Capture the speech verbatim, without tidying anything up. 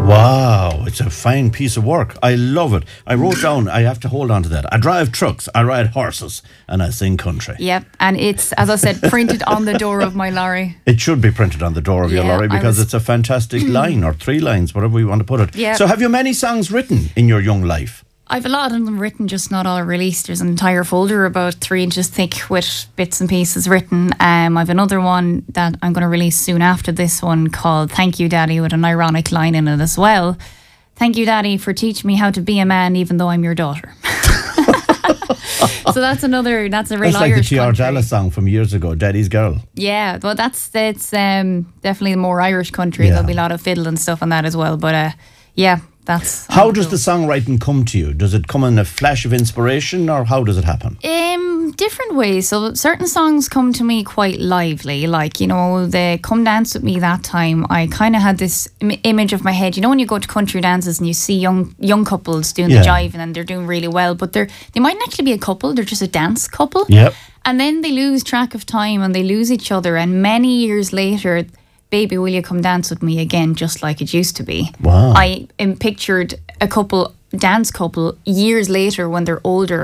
Wow, it's a fine piece of work. I love it. I wrote down, I have to hold on to that. I drive trucks, I ride horses, and I sing country. Yep, and it's, as I said, printed on the door of my lorry. It should be printed on the door of Yeah, your lorry because was- it's a fantastic line, or three lines, whatever we want to put it. Yeah. So have you many songs written in your young life? I've a lot of them written, just not all released. There's an entire folder about three inches thick with bits and pieces written. Um, I've another one that I'm going to release soon after this one called Thank You Daddy, with an ironic line in it as well. Thank you Daddy for teaching me how to be a man even though I'm your daughter. So that's another, that's a real That's like Irish the T R country. Dallas song from years ago, Daddy's Girl. Yeah, well that's, that's um, definitely more Irish country. Yeah. There'll be a lot of fiddle and stuff on that as well. But uh, yeah, that's... How does the songwriting come to you? Does it come in a flash of inspiration, or how does it happen? Um, different ways. So certain songs come to me quite lively, like, you know, the Come Dance With Me that time. I kind of had this Im- image of my head. You know, when you go to country dances and you see young young couples doing Yeah. the jive and they're doing really well, but they're they mightn't actually be a couple. They're just a dance couple. Yep. And then they lose track of time and they lose each other. And many years later, baby, will you come dance with me again, just like it used to be? Wow. I um, pictured a couple, dance couple, years later when they're older